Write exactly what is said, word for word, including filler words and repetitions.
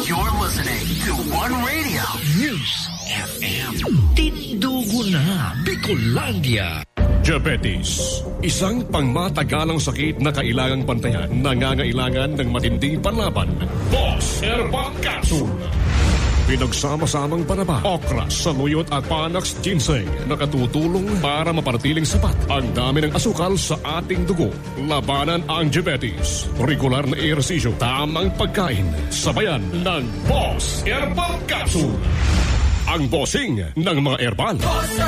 You're listening to One Radio News F M. Tindugo na Bicolandia. Diabetes, isang pangmatagalang sakit na kailangang bantayan, nangangailangan ng matinding panlaban. Boss Herbal Capsule. Pinagsama-samang panaba, okra, saluyot at panax ginseng nakatutulong para maparatiling sapat ang dami ng asukal sa ating dugo. Labanan ang diabetes. Regular na ehersisyo, tamang pagkain, sabayan ng Boss Herbal Capsule. Ang bossing ng mga herbal.